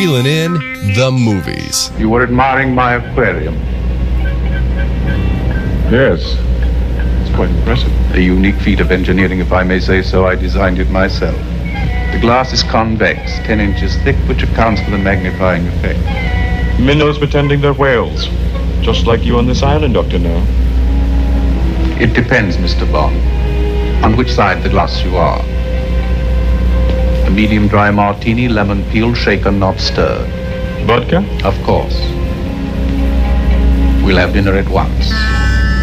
reeling in the movies. You were admiring my aquarium. Yes. It's quite impressive. A unique feat of engineering, if I may say so. I designed it myself. The glass is convex, 10 inches thick, which accounts for the magnifying effect. Minnows pretending they're whales. Just like you on this island, Dr. No. It depends, Mr. Bond, on which side of the glass you are. A medium dry martini, lemon peel, shaken, not stirred. Vodka? Of course. We'll have dinner at once.